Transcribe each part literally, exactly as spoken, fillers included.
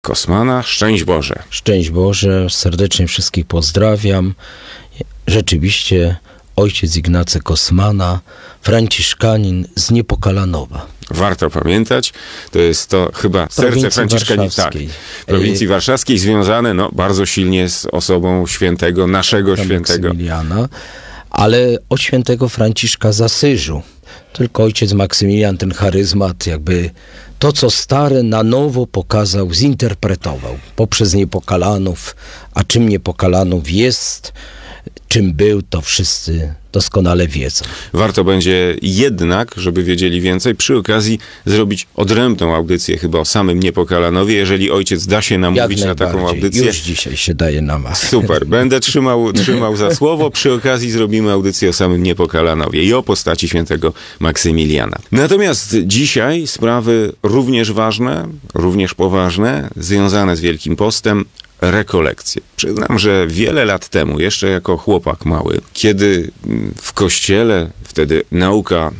Kosmana. Szczęść Boże. Szczęść Boże, serdecznie wszystkich pozdrawiam. Rzeczywiście ojciec Ignacy Kosmana, franciszkanin z Niepokalanowa. Warto pamiętać, to jest to chyba serce franciszkanina, tak, prowincji warszawskiej, związane no, bardzo silnie z osobą świętego, naszego świętego. Maksymiliana, ale od świętego Franciszka z Asyżu. Tylko ojciec Maksymilian ten charyzmat jakby to, co stare na nowo pokazał, zinterpretował poprzez Niepokalanów, a czym Niepokalanów jest, czym był, to wszyscy doskonale wiedzą. Warto będzie jednak, żeby wiedzieli więcej, przy okazji zrobić odrębną audycję chyba o samym Niepokalanowie, jeżeli ojciec da się namówić na taką audycję. Już dzisiaj się daje namówić. Super, będę trzymał, trzymał za słowo. Przy okazji zrobimy audycję o samym Niepokalanowie i o postaci świętego Maksymiliana. Natomiast dzisiaj sprawy również ważne, również poważne, związane z Wielkim Postem, rekolekcje. Przyznam, że wiele lat temu, jeszcze jako chłopak mały, kiedy w kościele, wtedy nauka,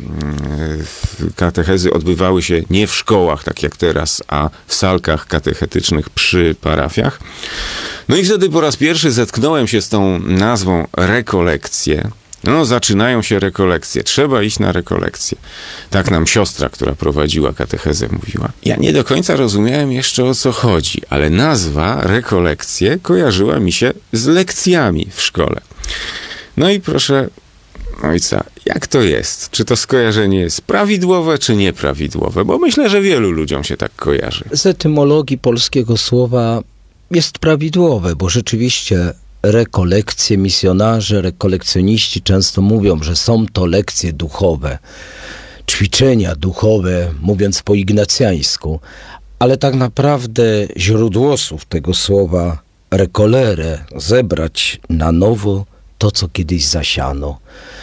katechezy odbywały się nie w szkołach, tak jak teraz, a w salkach katechetycznych przy parafiach. No i wtedy po raz pierwszy zetknąłem się z tą nazwą rekolekcje. No, zaczynają się rekolekcje. Trzeba iść na rekolekcje. Tak nam siostra, która prowadziła katechezę, mówiła. Ja nie do końca rozumiałem jeszcze, o co chodzi, ale nazwa rekolekcje kojarzyła mi się z lekcjami w szkole. No i proszę ojca, jak to jest? Czy to skojarzenie jest prawidłowe, czy nieprawidłowe? Bo myślę, że wielu ludziom się tak kojarzy. Z etymologii polskiego słowa jest prawidłowe, bo rzeczywiście rekolekcje, misjonarze, rekolekcjoniści często mówią, że są to lekcje duchowe, ćwiczenia duchowe, mówiąc po ignacjańsku, ale tak naprawdę źródło słów tego słowa rekolere, zebrać na nowo to, co kiedyś zasiano.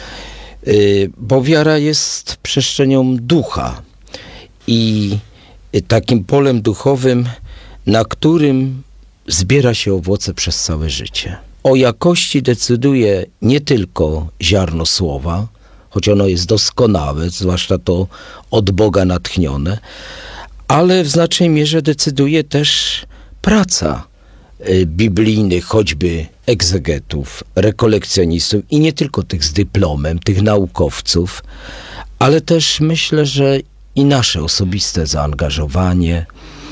Yy, bo wiara jest przestrzenią ducha i takim polem duchowym, na którym zbiera się owoce przez całe życie. O jakości decyduje nie tylko ziarno słowa, choć ono jest doskonałe, zwłaszcza to od Boga natchnione, ale w znacznej mierze decyduje też praca y, biblijnych, choćby egzegetów, rekolekcjonistów i nie tylko tych z dyplomem, tych naukowców, ale też myślę, że i nasze osobiste zaangażowanie,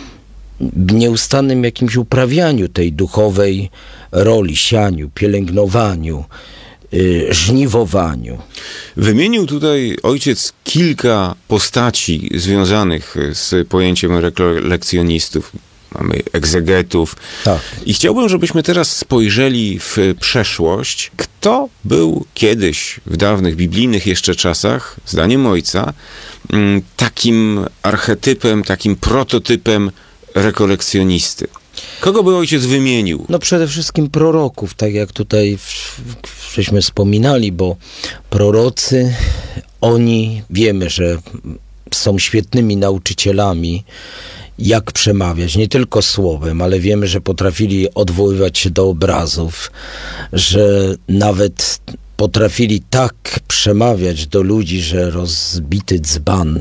nieustannym jakimś uprawianiu tej duchowej roli, sianiu, pielęgnowaniu, yy, żniwowaniu. Wymienił tutaj ojciec kilka postaci związanych z pojęciem rekolekcjonistów. Mamy egzegetów. Tak. I chciałbym, żebyśmy teraz spojrzeli w przeszłość. Kto był kiedyś, w dawnych biblijnych jeszcze czasach, zdaniem ojca, takim archetypem, takim prototypem rekolekcjonisty? Kogo by ojciec wymienił? No przede wszystkim proroków, tak jak tutaj żeśmy wspominali, bo prorocy, oni wiemy, że są świetnymi nauczycielami, jak przemawiać, nie tylko słowem, ale wiemy, że potrafili odwoływać się do obrazów, że nawet potrafili tak przemawiać do ludzi, że rozbity dzban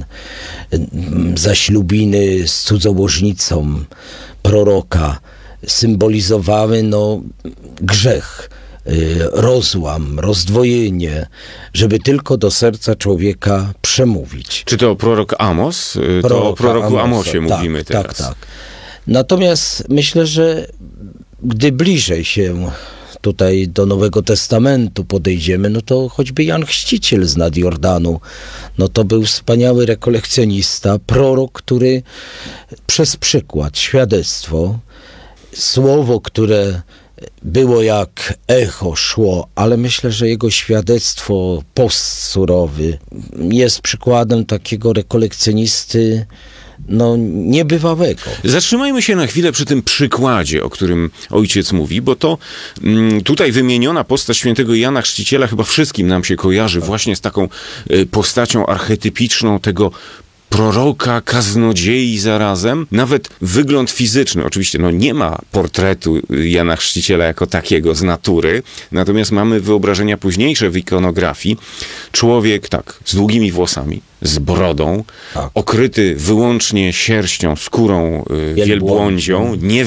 zaślubiny z cudzołożnicą proroka symbolizowały no, grzech, rozłam, rozdwojenie, żeby tylko do serca człowieka przemówić. Czy to prorok Amos? Proroka to o proroku Amosa. Amosie tak, mówimy teraz. Tak, tak. Natomiast myślę, że gdy bliżej się tutaj do Nowego Testamentu podejdziemy, no to choćby Jan Chrzciciel z nad Jordanu, no to był wspaniały rekolekcjonista, prorok, który przez przykład, świadectwo, słowo, które było jak echo, szło, ale myślę, że jego świadectwo postsurowy jest przykładem takiego rekolekcjonisty no niebywałego. Zatrzymajmy się na chwilę przy tym przykładzie, o którym ojciec mówi, bo to mm, tutaj wymieniona postać świętego Jana Chrzciciela chyba wszystkim nam się kojarzy właśnie z taką y, postacią archetypiczną tego proroka, kaznodziei zarazem. Nawet wygląd fizyczny, oczywiście no nie ma portretu Jana Chrzciciela jako takiego z natury, natomiast mamy wyobrażenia późniejsze w ikonografii. Człowiek, tak, z długimi włosami, z brodą, Tak. okryty wyłącznie sierścią, skórą y, Wielbłądzią. wielbłądzią, nie